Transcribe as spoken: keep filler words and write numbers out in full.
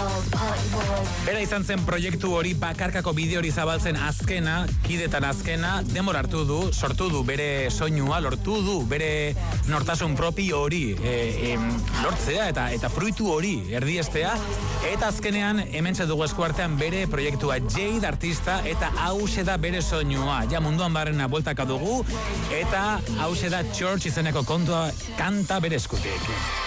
Bera izan zen proiektu hori, bakarkako bideo hori zabaltzen azkena, kidetan azkena, denbora hartu du, sortu du bere soinua, lortu du bere nortasun propi hori e, e, lortzea eta eta fruitu hori erdiestea, eta azkenean hementxe dugu eskuartean bere proiektua Jade artista, eta hause da bere soinua. Ja munduan barrena bueltaka dugu, eta hause da Church izeneko kontua kanta bere eskutik.